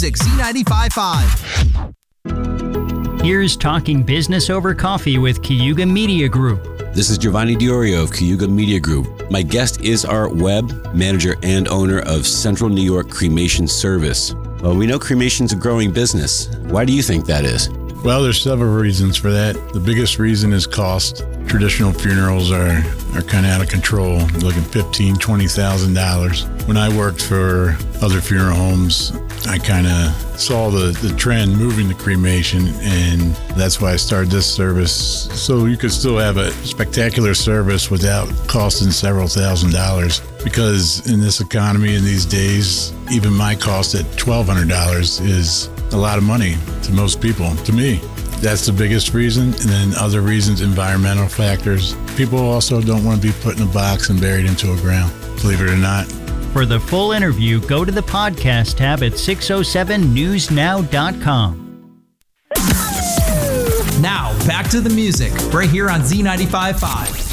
Z95.5. Here's Talking Business Over Coffee with Cayuga Media Group. This is Giovanni Diorio of Cayuga Media Group. My guest is Art Webb, manager and owner of Central New York Cremation Service. Well, we know cremation's a growing business. Why do you think that is? Well, there's several reasons for that. The biggest reason is cost. Traditional funerals are kind of out of control, looking $15,000, $20,000. When I worked for other funeral homes, I kind of saw the trend moving to cremation, and that's why I started this service. So you could still have a spectacular service without costing several $1,000s. Because in this economy in these days, even my cost at $1,200 is a lot of money to most people. To me, that's the biggest reason. And then other reasons, environmental factors. People also don't want to be put in a box and buried into a ground, believe it or not. For the full interview, go to the podcast tab at 607newsnow.com. Now, back to the music, right here on Z95.5.